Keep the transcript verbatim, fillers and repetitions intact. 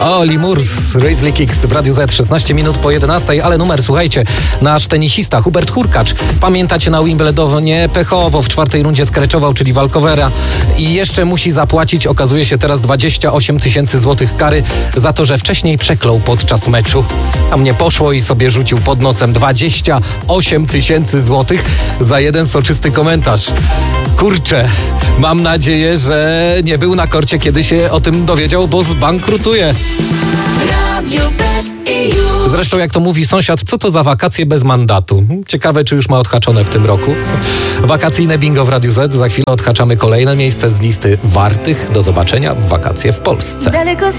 Oli Murs, Grizzly Kicks w Radiu Z, szesnaście minut po jedenastej, ale numer, słuchajcie, nasz tenisista Hubert Hurkacz, pamiętacie, na Wimbledonie pechowo w czwartej rundzie skreczował, czyli walkowera, i jeszcze musi zapłacić, okazuje się teraz, dwadzieścia osiem tysięcy złotych kary za to, że wcześniej przeklął podczas meczu. A mnie poszło i sobie rzucił pod nosem dwadzieścia osiem tysięcy złotych za jeden soczysty komentarz. Kurczę, mam nadzieję, że nie był na korcie, kiedy się o tym dowiedział, bo zbankrutuje. Zresztą, jak to mówi sąsiad, co to za wakacje bez mandatu? Ciekawe, czy już ma odhaczone w tym roku. Wakacyjne bingo w Radiu Z. Za chwilę odhaczamy kolejne miejsce z listy wartych do zobaczenia w wakacje w Polsce. Daleko